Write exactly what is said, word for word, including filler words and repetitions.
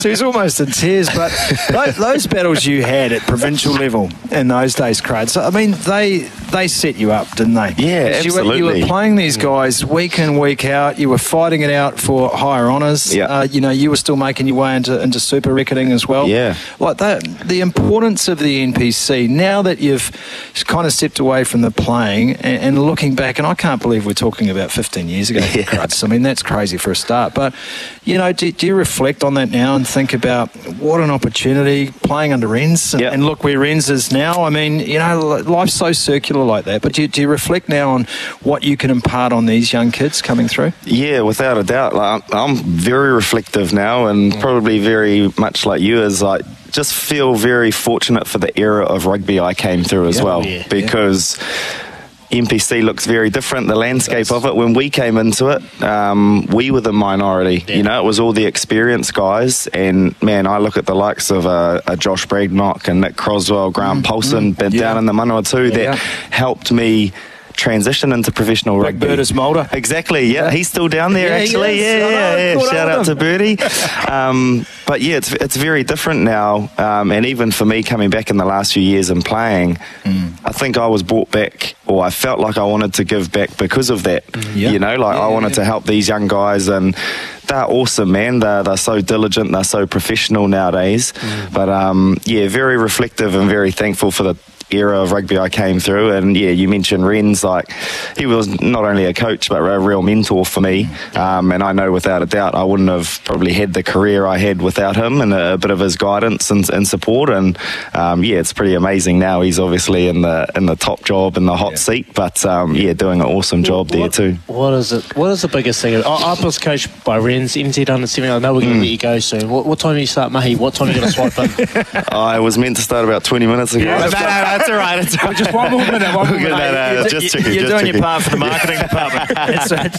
He's almost in tears, but those, those battles you had at provincial level in those days, Craig, so, I mean, they they set you up, didn't they? Yeah, absolutely. You were, you were playing these guys week in, week out. You were fighting it out for higher honours. Yeah. Uh, you know, you were still making your way into, into super reckoning as well. Yeah. Like that, the importance of the N P C, now that you've kind of stepped away from the playing and, and looking back, and I can't believe we're talking about fifteen years ago, Yeah. Cruds. I mean, that's crazy for a start. But, you know, do, do you reflect on that now and think about what an opportunity playing under Renz and, Yep. and look where Renz is now? I mean, you know, life's so circular like that. But do you, do you reflect now on what you can impart on these young kids coming through? Yeah, without a doubt. Like, I'm very reflective now, and probably very much like you, is like just feel very fortunate for the era of rugby I came through as Yeah. well, Yeah. because N P C looks very different, the landscape of it. When we came into it, um, we were the minority. Yeah. You know, it was all the experienced guys. And, man, I look at the likes of uh, a Josh Bragnock and Nick Croswell, Grant Paulson, mm, yeah. down in the Manawatu, Yeah. that helped me transition into professional Big rugby. Birders Mulder. Exactly, yeah. He's still down there, Yeah, he actually. is. Yeah, I know, yeah, yeah. good Shout on out to him. Birdie. um, but, yeah, it's it's very different now. Um, and even for me coming back in the last few years and playing, Mm. I think I was brought back, or I felt like I wanted to give back because of that. Yeah. You know, like Yeah, I yeah, wanted yeah. to help these young guys, and they're awesome, man. They're, they're so diligent, they're so professional nowadays. Mm. But, um, yeah, very reflective and very thankful for the era of rugby I came through. And yeah, you mentioned Renz, like he was not only a coach but a real mentor for me, um, and I know without a doubt I wouldn't have probably had the career I had without him, and a, a bit of his guidance and, and support. And um, yeah, it's pretty amazing now. He's obviously in the in the top job, in the hot Yeah. seat, but um, yeah, doing an awesome job there What- too. What is it? What is the biggest thing? I, I was coached by Renz, N Z under seventeen. I know we're going to Mm. let you go soon. What, what time do you start, Mahi? What time are you going to swipe in? I was meant to start about twenty minutes ago. Yeah, no, no, that's no, right. that's all right. It's all right. Just one more minute. One more Okay, minute. no, no, You're- just you're checking, you're just doing checking. your part for the marketing department. It's,